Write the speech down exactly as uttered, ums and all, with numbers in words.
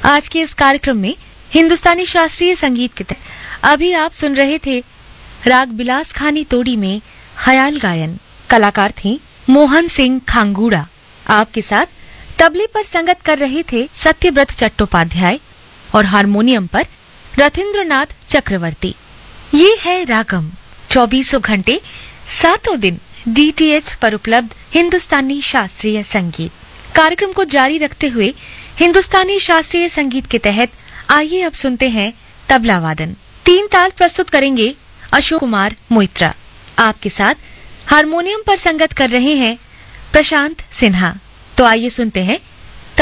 आज के इस कार्यक्रम में हिंदुस्तानी शास्त्रीय संगीत के तहत अभी आप सुन रहे थे राग बिलास खानी तोड़ी में ख्याल गायन। कलाकार थे मोहन सिंह खांगूड़ा। आपके साथ तबले पर संगत कर रहे थे सत्यव्रत चट्टोपाध्याय और हारमोनियम पर रथिंद्रनाथ चक्रवर्ती। ये है रागम, चौबीसों घंटे सातों दिन डीटीएच पर उपलब्ध हिंदुस्तानी शास्त्रीय संगीत। कार्यक्रम को जारी रखते हुए हिंदुस्तानी शास्त्रीय संगीत के तहत आइए अब सुनते हैं तबला वादन। तीन ताल प्रस्तुत करेंगे अशोक कुमार मोइत्रा। आपके साथ हारमोनियम पर संगत कर रहे हैं प्रशांत सिन्हा। तो आइए सुनते हैं